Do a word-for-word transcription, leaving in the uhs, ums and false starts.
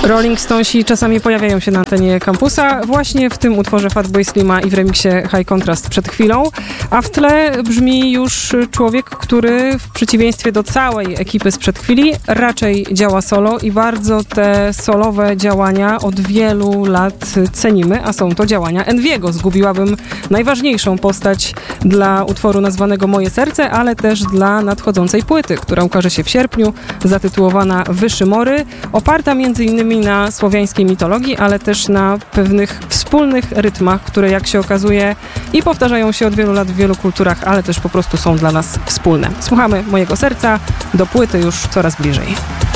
Rolling Stonesi czasami pojawiają się na antenie kampusa, właśnie w tym utworze Fatboy Slima i w remiksie High Contrast przed chwilą, a w tle brzmi już człowiek, który w przeciwieństwie do całej ekipy sprzed chwili raczej działa solo i bardzo te solowe działania od wielu lat cenimy, a są to działania Enviego. Zgubiłabym najważniejszą postać dla utworu nazwanego Moje Serce, ale też dla nadchodzącej płyty, która ukaże się w sierpniu, zatytułowana Wyszy Mory, oparta między innymi na słowiańskiej mitologii, ale też na pewnych wspólnych rytmach, które jak się okazuje i powtarzają się od wielu lat w wielu kulturach, ale też po prostu są dla nas wspólne. Słuchamy Mojego Serca, do płyty już coraz bliżej.